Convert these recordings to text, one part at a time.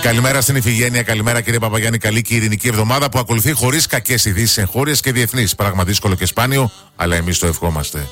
Καλημέρα στην Ιφηγένεια, καλημέρα κύριε Παπαγιάννη. Καλή και ειρηνική εβδομάδα που ακολουθεί χωρίς κακές ειδήσεις εγχώριες και διεθνείς. Πράγμα δύσκολο και σπάνιο, αλλά εμείς το ευχόμαστε.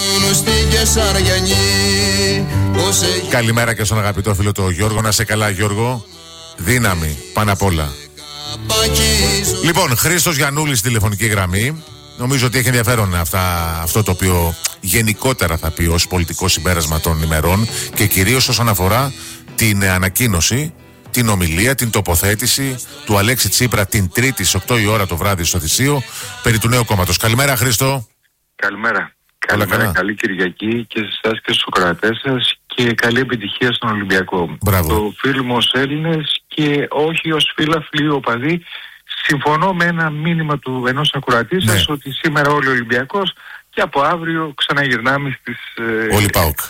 Καλημέρα και στον αγαπητό φίλο το Γιώργο. Να σε καλά, Γιώργο. Δύναμη, πάνω απ' όλα. Λοιπόν, Χρήστος Γιαννούλης στη τηλεφωνική γραμμή. Νομίζω ότι έχει ενδιαφέρον αυτό το οποίο γενικότερα θα πει ως πολιτικό συμπέρασμα των ημερών και κυρίως όσον αφορά την ανακοίνωση, την ομιλία, την τοποθέτηση του Αλέξη Τσίπρα την Τρίτη στις 8 η ώρα το βράδυ στο Θησίο περί του νέου κόμματος. Καλημέρα, Χρήστο. Καλημέρα. Καλημέρα, καλή Κυριακή και σε εσάς και στους ακροατές σας και καλή επιτυχία στον Ολυμπιακό. Μπράβο. Το φίλο μου ως Έλληνες και όχι ως φίλαθλοι οπαδοί. Συμφωνώ με ένα μήνυμα του ενός ακροατή σας ότι σήμερα όλοι Ολυμπιακός και από αύριο ξαναγυρνάμε στις... Ολυμπάουκ.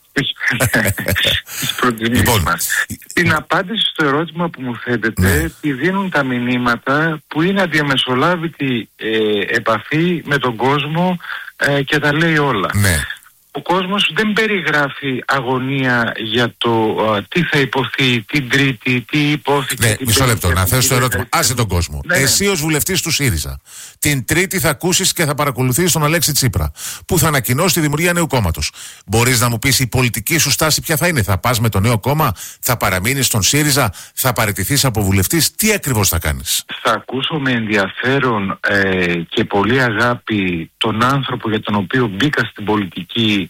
Τις προτιμήσεις μας. Την απάντηση στο ερώτημα που μου θέτετε τη δίνουν τα μηνύματα που είναι αδιαμεσολάβητη επαφή με τον κόσμο και τα λέει όλα. Ο κόσμος δεν περιγράφει αγωνία για το τι θα υποθεί την Τρίτη, τι υπόθηκε. Μισό λεπτό, να θέσω το ερώτημα. Άσε τον κόσμο. Εσύ ως βουλευτής του ΣΥΡΙΖΑ, την Τρίτη θα ακούσεις και θα παρακολουθείς τον Αλέξη Τσίπρα, που θα ανακοινώσει τη δημιουργία νέου κόμματος. Μπορείς να μου πεις η πολιτική σου στάση ποια θα είναι? Θα πας με το νέο κόμμα, θα παραμείνεις στον ΣΥΡΙΖΑ, θα παραιτηθείς από βουλευτής? Τι ακριβώς θα κάνεις? Θα ακούσω με ενδιαφέρον και πολύ αγάπη τον άνθρωπο για τον οποίο μπήκα στην πολιτική,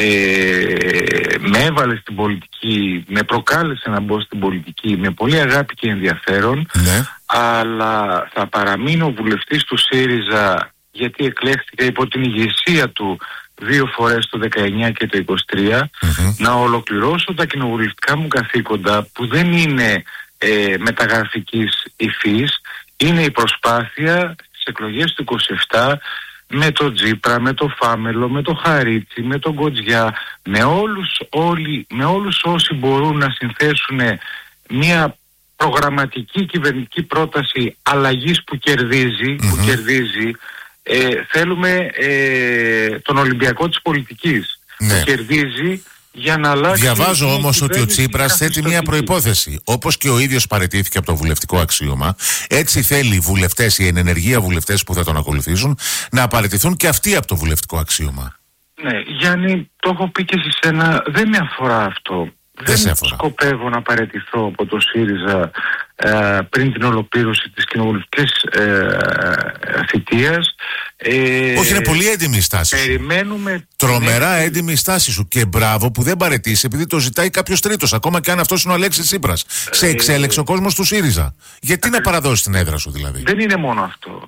με έβαλε στην πολιτική, με προκάλεσε να μπω στην πολιτική με πολύ αγάπη και ενδιαφέρον, αλλά θα παραμείνω βουλευτής του ΣΥΡΙΖΑ γιατί εκλέχθηκα υπό την ηγεσία του 2 φορές το 19 και το 23, να ολοκληρώσω τα κοινοβουλευτικά μου καθήκοντα που δεν είναι μεταγραφικής υφής, είναι η προσπάθεια στις εκλογές του 27 με τον Τσίπρα, με τον Φάμελο, με τον Χαρίτσι, με τον Κοτζιά, με όλους όσοι μπορούν να συνθέσουν μια προγραμματική κυβερνητική πρόταση αλλαγής που κερδίζει, θέλουμε τον Ολυμπιακό της πολιτικής που κερδίζει για να αλλάξει. Διαβάζω όμως ότι ο Τσίπρας θέτει μια προϋπόθεση. Όπως και ο ίδιος παραιτήθηκε από το βουλευτικό αξίωμα, έτσι θέλει οι βουλευτές, οι ενεργεία βουλευτές που θα τον ακολουθήσουν, να παραιτηθούν και αυτοί από το βουλευτικό αξίωμα. Ναι, Γιάννη, το έχω πει και σε σένα, δεν με αφορά αυτό. Δεν σκοπεύω να παραιτηθώ από το ΣΥΡΙΖΑ πριν την ολοκλήρωση της κοινοβουλευτικής θητείας. Όχι, είναι πολύ έντιμη η στάση σου. Περιμένουμε. Τρομερά έντιμη η στάση σου και μπράβο που δεν παραιτήσει επειδή το ζητάει κάποιος τρίτος, ακόμα και αν αυτός είναι ο Αλέξης Τσίπρας. Σε εξέλεξε ο κόσμος του ΣΥΡΙΖΑ. Γιατί να παραδώσεις την έδρα σου δηλαδή? Δεν είναι μόνο αυτό.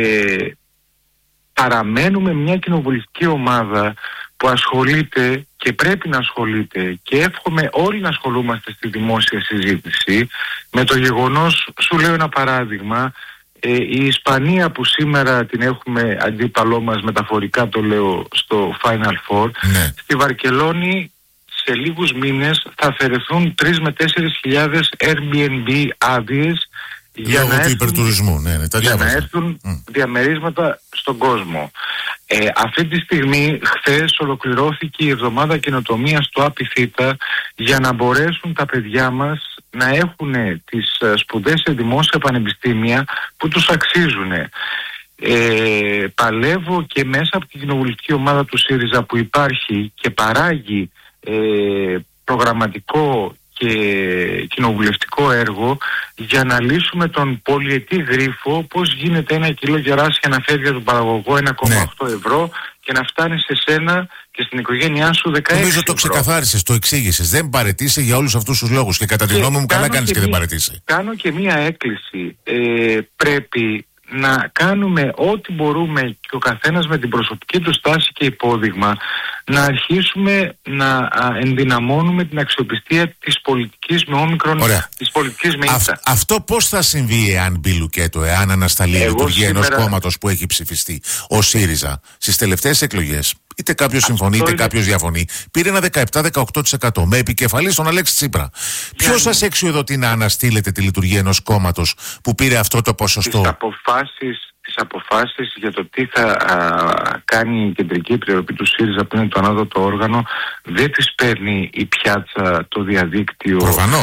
Παραμένουμε μια κοινοβουλευτική ομάδα που ασχολείται και πρέπει να ασχολείται και εύχομαι όλοι να ασχολούμαστε στη δημόσια συζήτηση με το γεγονός, σου λέω ένα παράδειγμα, η Ισπανία που σήμερα την έχουμε αντίπαλό μας, μεταφορικά το λέω, στο Final Four, στη Βαρκελόνη σε λίγους μήνες θα αφαιρεθούν 3 με 4.000 Airbnb άδειες για να έρθουν διαμερίσματα στον κόσμο. Αυτή τη στιγμή, χθες ολοκληρώθηκε η εβδομάδα καινοτομίας του ΑΠΙΘΙΤΑ για να μπορέσουν τα παιδιά μας να έχουν τις σπουδές σε δημόσια πανεπιστήμια που τους αξίζουν. Παλεύω και μέσα από την κοινοβουλευτική ομάδα του ΣΥΡΙΖΑ που υπάρχει και παράγει προγραμματικό και κοινοβουλευτικό έργο για να λύσουμε τον πολυετή γρίφο, πώς γίνεται 1 κιλό γεράσια να φεύγει από τον παραγωγό 1,8 ευρώ και να φτάνει σε σένα και στην οικογένειά σου 16 Νομίζω το ξεκαθάρισες, το εξήγησες. Δεν παραιτήσει για όλους αυτούς τους λόγους και κατά τη γνώμη μου καλά κάνεις και δεν παραιτήσει. Κάνω και μία έκκληση. Πρέπει να κάνουμε ό,τι μπορούμε και ο καθένας με την προσωπική του στάση και υπόδειγμα να αρχίσουμε να ενδυναμώνουμε την αξιοπιστία της πολιτικής με όμικρον, της πολιτικής με ήττα. Αυτό πώς θα συμβεί εάν μπει λουκέτο, εάν ανασταλεί η λειτουργία ενός κόμματος που έχει ψηφιστεί, ο ΣΥΡΙΖΑ, στις τελευταίες εκλογές? Είτε κάποιος συμφωνεί είτε κάποιος διαφωνεί. Πήρε ένα 17-18% με επικεφαλή στον Αλέξη Τσίπρα. Ποιος σας εξουδοτεί να αναστείλετε τη λειτουργία ενός κόμματος που πήρε αυτό το ποσοστό? Τις αποφάσεις για το τι θα κάνει η Κεντρική Επιτροπή του ΣΥΡΙΖΑ που είναι το ανώτατο όργανο δεν τις παίρνει η πιάτσα, το διαδίκτυο. Προφανώς.